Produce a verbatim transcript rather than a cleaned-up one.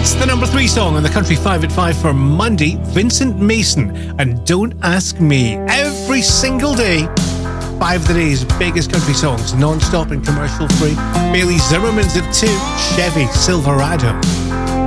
It's the number three song on the Country five at five for Monday. Vincent Mason and Don't Ask Me. Every single day, five of the day's biggest country songs, non-stop and commercial free. Bailey Zimmerman's at two, Chevy Silverado.